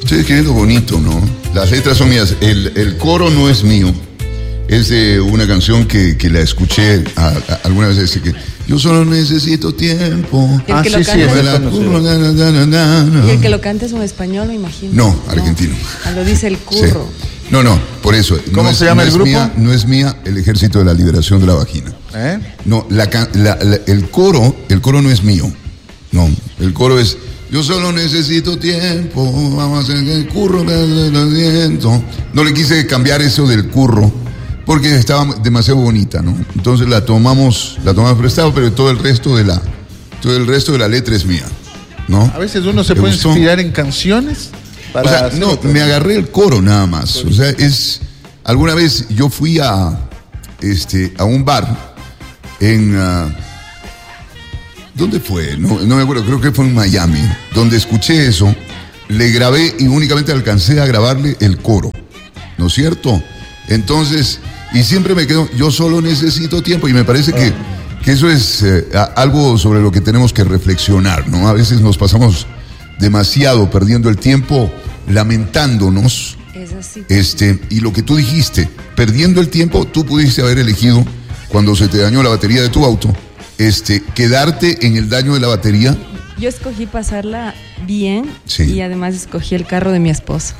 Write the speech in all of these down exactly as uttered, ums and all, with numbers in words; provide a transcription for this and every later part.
Estoy escribiendo bonito, ¿no? Las letras son mías. El, el coro no es mío. Es de una canción que, que la escuché a, a, alguna vez. Dice que yo solo necesito tiempo. ¿Y el que ah, lo sí, canta? sí, la curro, na, na, na, na, na. ¿Y el que lo canta es un español, me imagino? No, argentino. No, lo dice el curro. Sí. No, no, por eso. ¿Cómo no se es, llama no el es grupo? Mía, no es mía el Ejército de la Liberación de la Vagina. ¿Eh? No, la, la, la, el coro, el coro no es mío. No, el coro es yo solo necesito tiempo, vamos a hacer el curro, no le quise cambiar eso del curro porque estaba demasiado bonita, ¿no? Entonces la tomamos, la tomamos prestado, pero todo el resto de la, todo el resto de la letra es mía, ¿no? A veces uno se ¿Te puede gustó? inspirar en canciones para O sea, hacer no, otra. me agarré el coro nada más. O sea, es alguna vez yo fui a este a un bar en uh, ¿dónde fue? No, no me acuerdo, creo que fue en Miami, donde escuché eso, le grabé y únicamente alcancé a grabarle el coro, ¿no es cierto? Entonces, y siempre me quedo, yo solo necesito tiempo, y me parece que, que eso es eh, a- algo sobre lo que tenemos que reflexionar, ¿no? A veces nos pasamos demasiado perdiendo el tiempo lamentándonos, Es así. este, y lo que tú dijiste, perdiendo el tiempo, tú pudiste haber elegido, cuando se te dañó la batería de tu auto, este, quedarte en el daño de la batería. Yo escogí pasarla bien Sí. y además escogí el carro de mi esposo.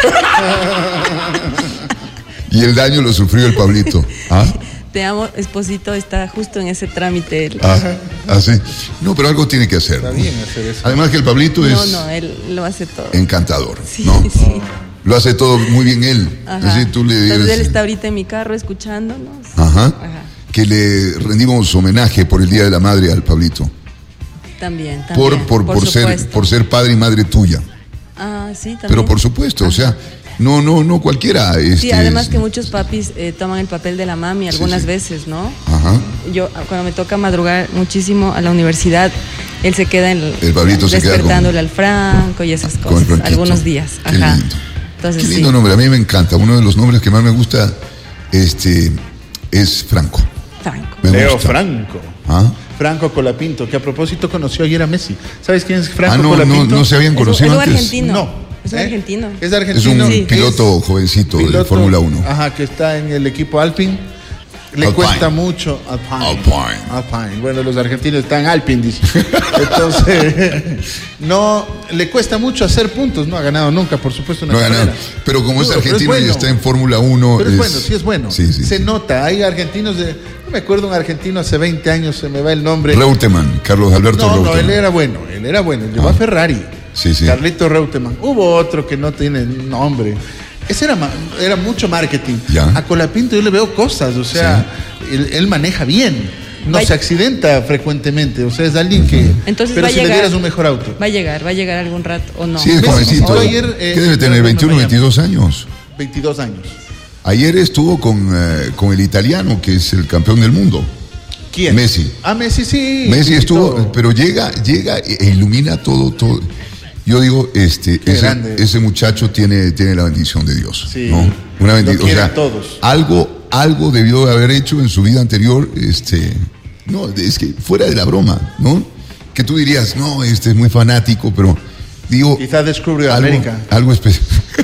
Y el daño lo sufrió el Pablito. ¿Ah? Te amo, esposito, está justo en ese trámite. él. Ah, ah, sí. No, pero algo tiene que hacer. Está ¿no? bien hacer eso. Además que el Pablito No, es no, él lo hace todo. encantador, Sí, ¿no? sí. Lo hace todo muy bien él. Ajá. Así tú le Entonces dieras- él está ahorita en mi carro escuchándonos. Ajá. Ajá. Que le rendimos homenaje por el Día de la Madre al Pablito. También, también. Por, por, por, ser, supuesto. por ser padre y madre tuya. Ah, sí, también. Pero por supuesto, o sea, no, no, no cualquiera. Este, Sí, además que muchos papis eh, toman el papel de la mami algunas sí. veces, ¿no? Ajá. Yo, cuando me toca madrugar muchísimo a la universidad, él se queda en El Pablito se queda despertándole al Franco y esas Con el cosas, Franquito. algunos días. Qué Ajá. lindo. Entonces, Qué lindo sí. nombre, a mí me encanta. Uno de los nombres que más me gusta este, es Franco. Franco. Me Leo gusta. Franco. ¿Ah? Franco Colapinto, que a propósito conoció ayer a Messi. ¿Sabes quién es Franco Ah, no, no, Colapinto? no se habían Es un- conocido es un antes. argentino. No. Es un ¿Eh? argentino. Es Es argentino. un Sí. piloto jovencito de piloto, Fórmula uno. Ajá, que está en el equipo Alpine. Le Alpine. cuesta mucho Alpine. Alpine. Alpine. Bueno, los argentinos están Alpine, dice. Entonces, no, le cuesta mucho hacer puntos. No ha ganado nunca, por supuesto, una No ha ganado. carrera. Pero como es Duro, pero argentino y bueno. está en Fórmula uno. Pero es, bueno, sí es bueno. Sí, sí. Se nota. Hay argentinos de. No me acuerdo un argentino hace veinte años, se me va el nombre. Reutemann, Carlos Alberto No, no, Reutemann. él era bueno, él era bueno, él llevó Ah. a Ferrari. Sí, sí. Carlito Reutemann. Hubo otro que no tiene nombre. Ese era, ma- era mucho marketing. Ya. A Colapinto yo le veo cosas, o sea, él, él maneja bien. No Vaya- se accidenta frecuentemente, o sea, es alguien que... Entonces pero va a si le llegar. dieras un mejor auto. Va a llegar, va a llegar algún rato, ¿o no? Sí, es Messi jovencito. visitó ayer, eh, ¿Qué debe tener? en veintiuno, Miami. veintidós años. veintidós años. Ayer estuvo con, eh, con el italiano, que es el campeón del mundo. ¿Quién? Messi. Ah, Messi sí. Messi visitó. estuvo, pero llega, llega e ilumina todo, todo. Yo digo, este, Qué ese, grande. ese muchacho tiene, tiene la bendición de Dios. Sí. ¿no? Una Lo bendición. O quieren sea, todos. algo, algo debió de haber hecho en su vida anterior, este, no, es que fuera de la broma, ¿no? Que tú dirías, no, este es muy fanático, pero digo, Quizás descubrió algo, América. algo especial.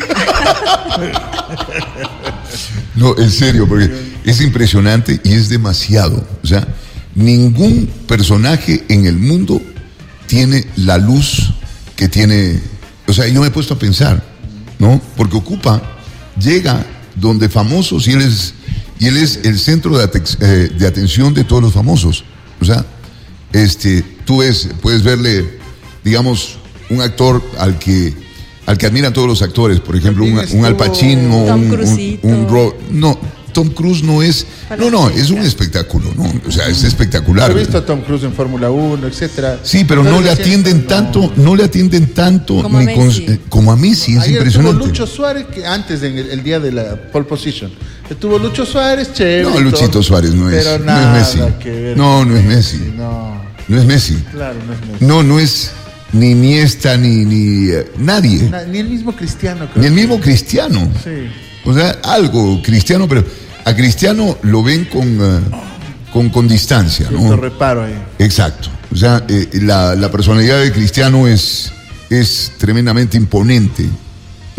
No, en serio, porque es impresionante y es demasiado. O sea, ningún personaje en el mundo tiene la luz que tiene. O sea, yo me he puesto a pensar, ¿no? Porque ocupa, llega donde famosos y él es, y él es el centro de, atex- eh, de atención de todos los famosos. O sea, este, tú ves, puedes verle, digamos, un actor al que al que admiran todos los actores, por ejemplo, un, También un Al estuvo Pacino, Tom un, un, Crucito. un Ro- no, Tom Cruise no es, no, no, es un espectáculo, ¿no? O sea, es espectacular. He visto a Tom Cruise en Fórmula uno, etcétera. Sí, pero no le Entonces, atienden no. tanto, no le atienden tanto Como a ni con- Messi. eh, como a Messi, es Ayer impresionante. estuvo Lucho Suárez, que antes en el, el día de la pole position. Estuvo Lucho Suárez, chévere. No, y Luchito todo, Suárez no es, pero no nada es Messi. que ver No, con no es Messi. No, No es Messi. claro, no es Messi. No, no es ni Iniesta ni ni eh, nadie, Na- ni el mismo Cristiano, creo. ni el mismo Cristiano. Sí. O sea, algo Cristiano, pero a Cristiano lo ven con eh, con, con distancia, Cierto ¿no? reparo ahí. Exacto. O sea, eh, la, la personalidad de Cristiano es, es tremendamente imponente,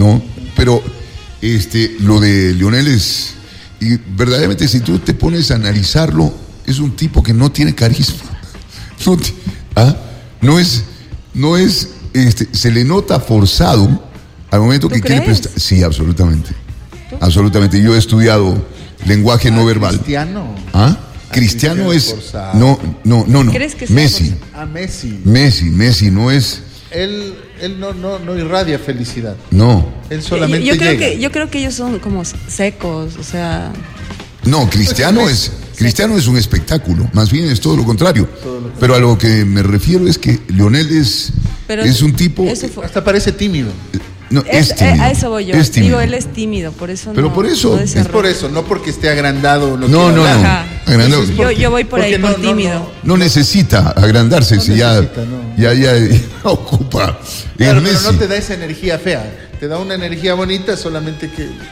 pero este, lo de Lionel es, y verdaderamente si tú te pones a analizarlo, es un tipo que no tiene carisma. No, ¿ah? no es, no es, este, se le nota forzado al momento que quiere prestar. Sí, absolutamente. ¿Tú? Absolutamente. Yo he estudiado lenguaje ah, no verbal. ¿Cristiano? ¿Ah? Cristiano es forzado. no no no no ¿Crees que Messi sea ah Messi Messi Messi no es él él no no no irradia felicidad, no, él solamente yo, yo creo llega. que yo creo que ellos son como secos, o sea, no, Cristiano es Cristiano es un espectáculo, más bien es todo lo contrario, todo lo pero a lo que me refiero es que Lionel es pero es un tipo fue, hasta parece tímido. No, es, es tímido, a eso voy yo. Digo, él es tímido, por eso Pero no, por eso. No es por eso, no porque esté agrandado. No, no, no. no. Agrandado. Yo, yo voy por ahí, no, por tímido. No, no. no necesita agrandarse, no si necesita, ya, no. ya, ya, ya ocupa. Claro, pero no te da esa energía fea, te da una energía bonita, solamente que